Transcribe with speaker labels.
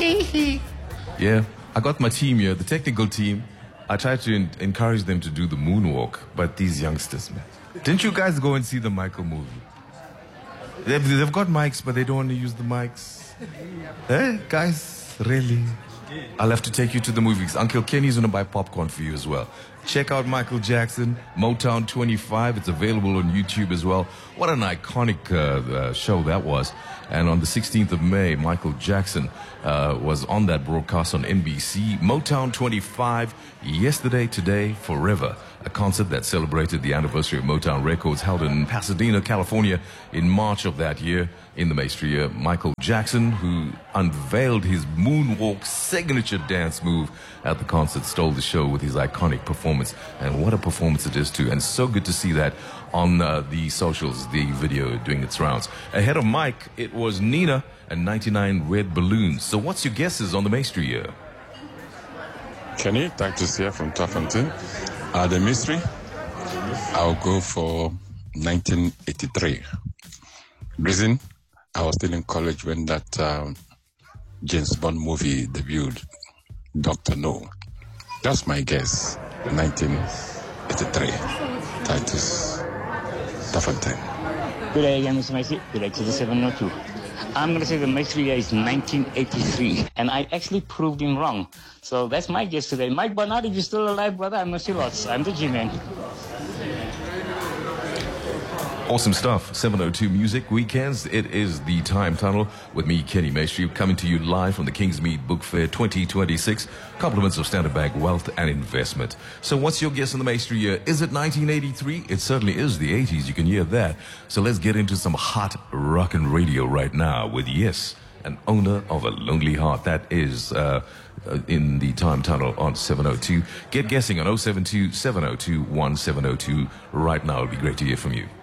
Speaker 1: Yeah, I got my team here, the technical team. I tried to encourage them to do the moonwalk, but these youngsters, man. Didn't you guys go and see the Michael movie? They've got mics, but they don't want to use the mics. Hey, guys, really? I'll have to take you to the movies. Uncle Kenny's going to buy popcorn for you as well. Check out Michael Jackson, Motown 25. It's available on YouTube as well. What an iconic show that was. And on the 16th of May, Michael Jackson was on that broadcast on NBC. Motown 25, yesterday, today, forever. A concert that celebrated the anniversary of Motown Records, held in Pasadena, California in March of that year. In the Maestro year, Michael Jackson, who unveiled his moonwalk signature dance move at the concert, stole the show with his iconic performance. And what a performance it is too. And so good to see that on the socials, the video doing its rounds. Ahead of Mike, it was Nina and 99 Red Balloons. So what's your guesses on the Maestro year?
Speaker 2: Kenny, thanks to see you from Tuffonton. The mystery, I'll go for 1983. Reason, I was still in college when that James Bond movie debuted, Dr. No. That's my guess, 1983. Titus Tuffonton.
Speaker 3: Good day again, Mr. Macy. Good day to the 702. I'm going to say the mystery year is 1983, and I actually proved him wrong. So that's my guess today. Mike Bernard, if you're still alive, brother, I miss you lots. I'm the G-Man.
Speaker 1: Awesome stuff. 702 Music Weekends. It is the Time Tunnel with me, Kenny Maestri, coming to you live from the Kingsmead Book Fair 2026. Compliments of Standard Bank Wealth and Investment. So what's your guess on the Maestri year? Is it 1983? It certainly is the 80s. You can hear that. So let's get into some hot rock and radio right now with Yes, an owner of a lonely heart. That is in the Time Tunnel on 702. Get guessing on 072 702 1702 right now. It'll be great to hear from you.